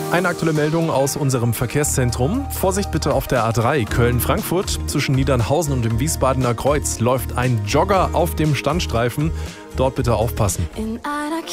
Eine aktuelle Meldung aus unserem Verkehrszentrum. Vorsicht bitte auf der A3 Köln-Frankfurt. Zwischen Niedernhausen und dem Wiesbadener Kreuz läuft ein Jogger auf dem Standstreifen. Dort bitte aufpassen.